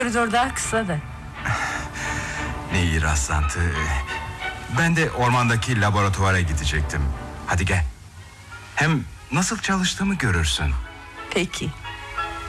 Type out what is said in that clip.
Koridor daha kısa da. Ne iyi rastlantı. Ben de ormandaki laboratuvara gidecektim. Hadi gel. Hem nasıl çalıştığımı görürsün. Peki.